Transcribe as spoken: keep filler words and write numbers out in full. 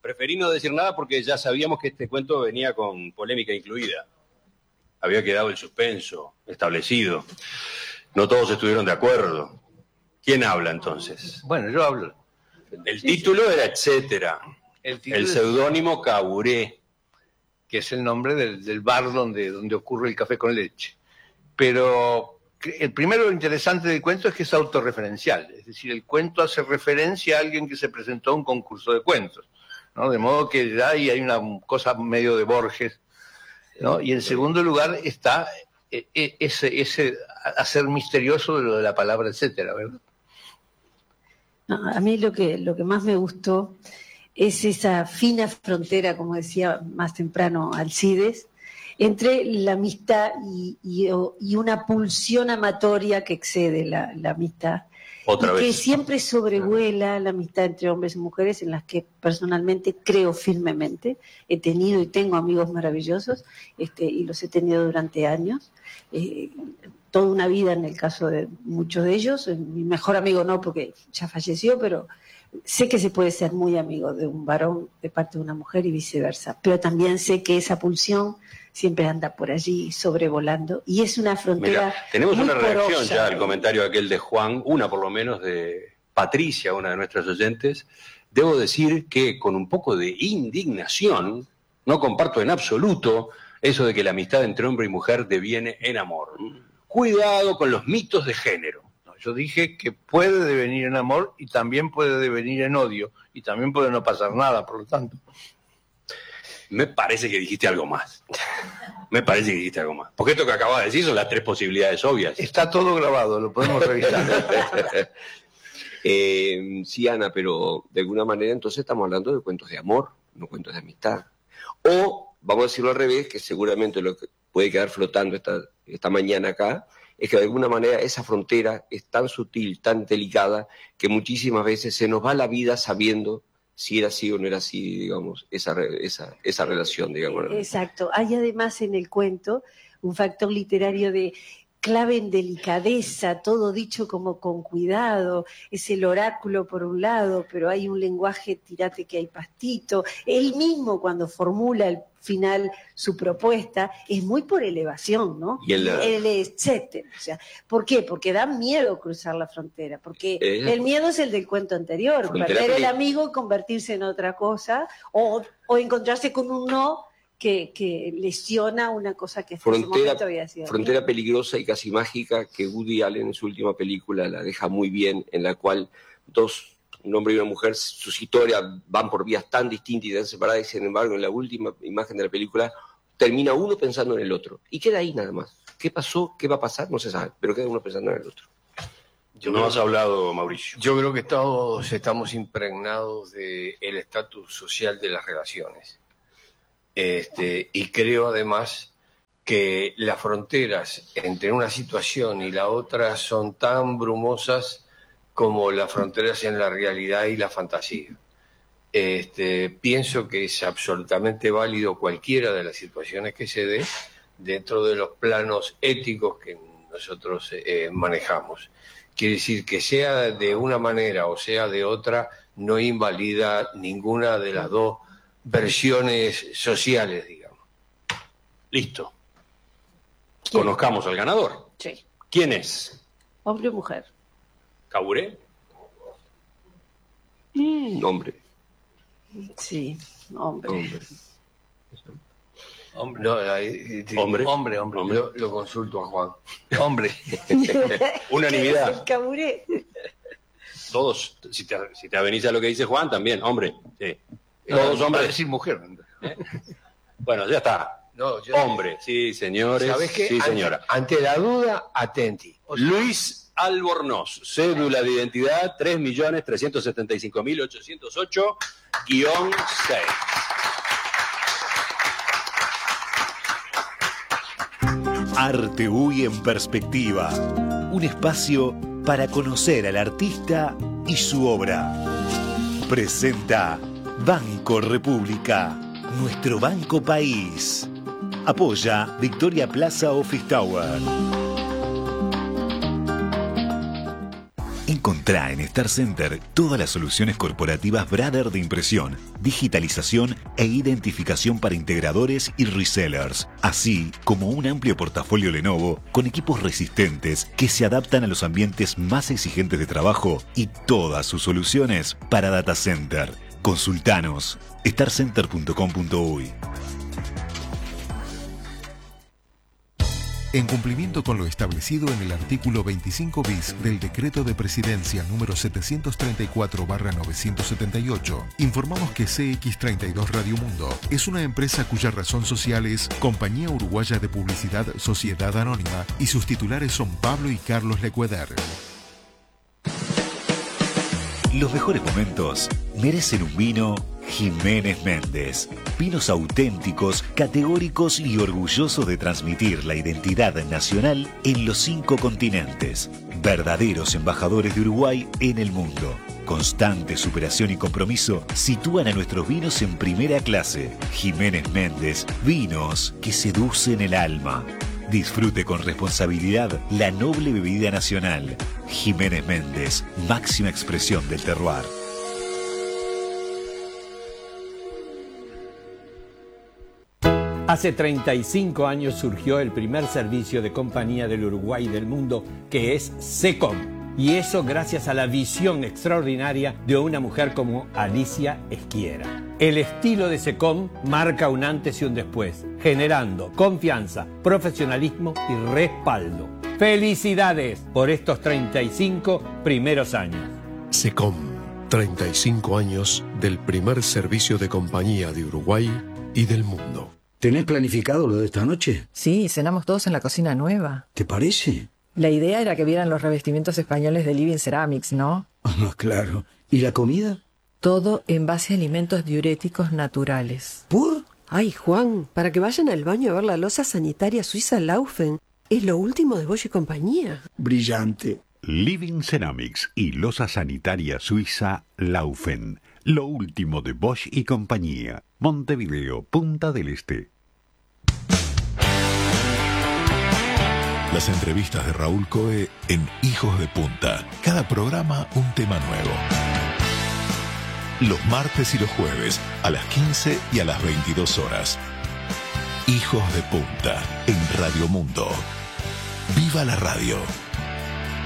preferí no decir nada porque ya sabíamos que este cuento venía con polémica incluida. Había quedado el suspenso establecido. No todos estuvieron de acuerdo. ¿Quién habla entonces? Bueno, yo hablo. El sí, título sí. era Etcétera. El, el seudónimo Caburé. Que es el nombre del, del bar donde, donde ocurre el café con leche. Pero el primero interesante del cuento es que es autorreferencial. Es decir, el cuento hace referencia a alguien que se presentó a un concurso de cuentos, ¿no? De modo que ya ahí hay una cosa medio de Borges, ¿no? Y en segundo lugar está ese, ese hacer misterioso de lo de la palabra etcétera, ¿verdad? No, a mí lo que, lo que más me gustó es esa fina frontera, como decía más temprano Alcides, entre la amistad y, y, y una pulsión amatoria que excede la, la amistad. Otra y vez. Que siempre sobrevuela la amistad entre hombres y mujeres, en las que personalmente creo firmemente. He tenido y tengo amigos maravillosos, este, y los he tenido durante años. Eh, toda una vida en el caso de muchos de ellos. Mi mejor amigo no, porque ya falleció, pero sé que se puede ser muy amigo de un varón de parte de una mujer y viceversa, pero también sé que esa pulsión siempre anda por allí sobrevolando y es una frontera. Mirá, tenemos muy una reacción porosa. Ya al comentario aquel de Juan, una por lo menos de Patricia, una de nuestras oyentes. Debo decir que con un poco de indignación no comparto en absoluto eso de que la amistad entre hombre y mujer deviene en amor. Cuidado con los mitos de género. Yo dije que puede devenir en amor y también puede devenir en odio y también puede no pasar nada, por lo tanto. Me parece que dijiste algo más. Me parece que dijiste algo más. Porque esto que acabas de decir son las tres posibilidades obvias. Está todo grabado, lo podemos revisar. eh, sí, Ana, pero de alguna manera entonces estamos hablando de cuentos de amor, no cuentos de amistad. O, vamos a decirlo al revés, que seguramente lo que puede quedar flotando esta, esta mañana acá, es que de alguna manera esa frontera es tan sutil, tan delicada, que muchísimas veces se nos va la vida sabiendo si era así o no era así, digamos, esa, esa, esa relación, digamos. Exacto. Hay además en el cuento un factor literario de clave en delicadeza, todo dicho como con cuidado, es el oráculo por un lado, pero hay un lenguaje, tirate que hay pastito. Él mismo cuando formula el final su propuesta es muy por elevación, ¿no? Y el, el etcétera. O sea, ¿por qué? Porque da miedo cruzar la frontera, porque eh, el miedo es el del cuento anterior, perder el amigo y convertirse en otra cosa, o, o encontrarse con un no que, que lesiona una cosa que hasta ese momento había sido. Frontera bien. Peligrosa y casi mágica, que Woody Allen en su última película la deja muy bien, en la cual dos un hombre y una mujer, sus historias van por vías tan distintas y tan separadas, y sin embargo, en la última imagen de la película, termina uno pensando en el otro. Y queda ahí nada más. ¿Qué pasó? ¿Qué va a pasar? No se sabe, pero queda uno pensando en el otro. Yo no has hablado, Mauricio. Yo creo que todos estamos impregnados del estatus social de las relaciones. Este, y creo además que las fronteras entre una situación y la otra son tan brumosas como las fronteras en la realidad y la fantasía. Este, pienso que es absolutamente válido cualquiera de las situaciones que se dé dentro de los planos éticos que nosotros eh, manejamos. Quiere decir que sea de una manera o sea de otra, no invalida ninguna de las dos versiones sociales, digamos. Listo. Conozcamos al ganador. Sí. ¿Quién es? Hombre o mujer. ¿Caburé? Mm, hombre. Sí, hombre. Hombre. Hombre, no, ahí, hombre, hombre, hombre, hombre. Lo, lo consulto a Juan. Hombre. Unanimidad. ¿Qué es el Caburé? Todos, si te, si te avenís a lo que dice Juan, también, hombre. Sí. Todos no, hombres. decir mujer. ¿Eh? Bueno, ya está. No, yo hombre, sí, señores. ¿Sabes qué? Sí, señora. Ante, ante la duda, atenti. O sea, Luis Albornoz, cédula de identidad tres millones trescientos setenta y cinco mil ochocientos ocho guión seis. Arte U Y en perspectiva. Un espacio para conocer al artista y su obra. Presenta Banco República, nuestro banco país. Apoya Victoria Plaza Office Tower. En Encontrá en Star Center todas las soluciones corporativas Brother de impresión, digitalización e identificación para integradores y resellers, así como un amplio portafolio Lenovo con equipos resistentes que se adaptan a los ambientes más exigentes de trabajo y todas sus soluciones para data center. Consultanos star center punto com punto uy. En cumplimiento con lo establecido en el artículo veinticinco bis del Decreto de Presidencia número setecientos treinta y cuatro barra novecientos setenta y ocho, informamos que C X treinta y dos Radio Mundo es una empresa cuya razón social es Compañía Uruguaya de Publicidad Sociedad Anónima y sus titulares son Pablo y Carlos Lecueder. Los mejores momentos merecen un vino Jiménez Méndez. Vinos auténticos, categóricos y orgullosos de transmitir la identidad nacional en los cinco continentes. Verdaderos embajadores de Uruguay en el mundo. Constante superación y compromiso sitúan a nuestros vinos en primera clase. Jiménez Méndez, vinos que seducen el alma. Disfrute con responsabilidad la noble bebida nacional. Jiménez Méndez, máxima expresión del terroir. Hace treinta y cinco años surgió el primer servicio de compañía del Uruguay y del mundo, que es SECOM. Y eso gracias a la visión extraordinaria de una mujer como Alicia Esquiera. El estilo de SECOM marca un antes y un después, generando confianza, profesionalismo y respaldo. ¡Felicidades por estos treinta y cinco primeros años! SECOM, treinta y cinco años del primer servicio de compañía de Uruguay y del mundo. ¿Tenés planificado lo de esta noche? Sí, cenamos todos en la cocina nueva. ¿Te parece? La idea era que vieran los revestimientos españoles de Living Ceramics, ¿no? Ah, claro. ¿Y la comida? Todo en base a alimentos diuréticos naturales. ¿Por? Ay, Juan, para que vayan al baño a ver la loza sanitaria suiza Laufen. Es lo último de Bosch y compañía. Brillante. Living Ceramics y loza sanitaria suiza Laufen. Lo último de Bosch y compañía. Montevideo, Punta del Este. Las entrevistas de Raúl Coe en Hijos de Punta. Cada programa un tema nuevo. Los martes y los jueves a las quince y a las veintidós horas. Hijos de Punta en Radio Mundo. ¡Viva la radio!